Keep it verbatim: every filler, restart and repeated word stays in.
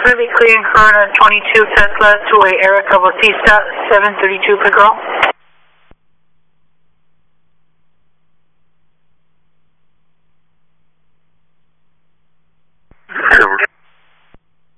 Pacific clearing Corona twenty-two Tesla to a Erica Bautista seven thirty-two per girl.